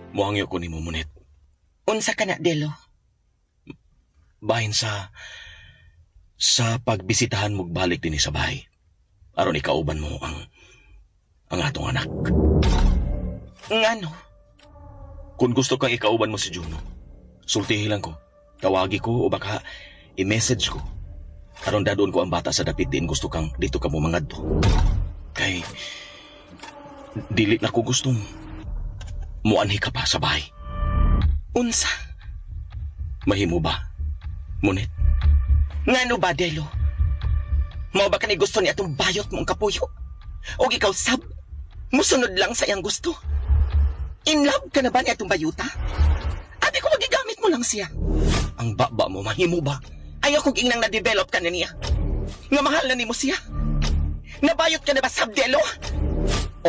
Muhangyo ko ni mo, Munit. Unsa ka na, Delo? Bahin sa pagbisitahan mo balik din sa bahay. Aron ikauban mo ang atong anak. Ngano? Kung gusto kang ikauban mo si Juno, sultihi lang ko. Tawagi ko o baka i-message ko. Aron dadon ko ang bata sa dapit din gusto kang dito ka mo mangadto. Kay dili na ko gustong muanhi ka pa sa bahay. Unsa? Mahimo ba, Munit? Ngano ba, Delo? Mao ba ka ni gusto ni atong bayot mong kapuyo? O ikaw sab, musunod lang sa iyang gusto? In love ka na ba ni atong bayuta? Ate ko magigamit mo lang siya. Ang baba mo, mahimo ba? Ayaw kong inang na-develop ka na niya. Nga mahal na ni mo siya. Nabayot ka na ba, sab, Delo?